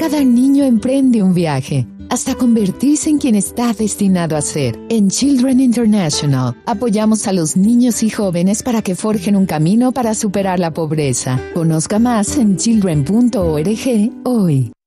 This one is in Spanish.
Cada niño emprende un viaje, hasta convertirse en quien está destinado a ser. En Children International, apoyamos a los niños y jóvenes para que forjen un camino para superar la pobreza. Conozca más en children.org hoy.